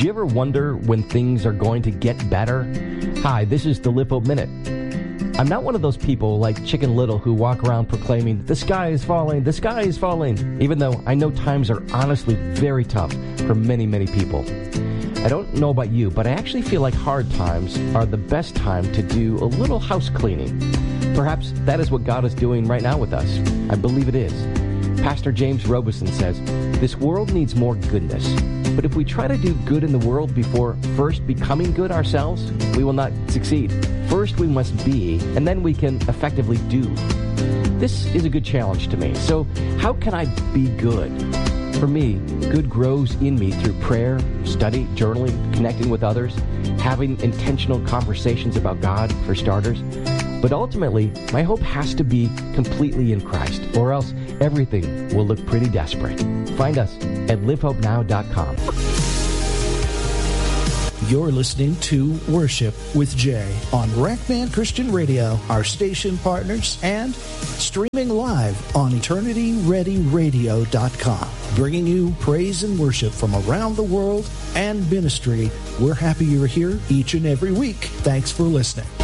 you ever wonder when things are going to get better? Hi, this is the Live Hope Minute. I'm not one of those people like Chicken Little who walk around proclaiming, the sky is falling, even though I know times are honestly very tough for many, many people. I don't know about you, but I actually feel like hard times are the best time to do a little house cleaning. Perhaps that is what God is doing right now with us. I believe it is. Pastor James Robeson says, this world needs more goodness. But if we try to do good in the world before first becoming good ourselves, we will not succeed. First we must be, and then we can effectively do. This is a good challenge to me. So how can I be good? For me, good grows in me through prayer, study, journaling, connecting with others, having intentional conversations about God, for starters. But ultimately, my hope has to be completely in Christ, or else everything will look pretty desperate. Find us at livehopenow.com. You're listening to Worship with Jay on Rackman Christian Radio, our station partners, and streaming live on EternityReadyRadio.com. Bringing you praise and worship from around the world and ministry. We're happy you're here each and every week. Thanks for listening.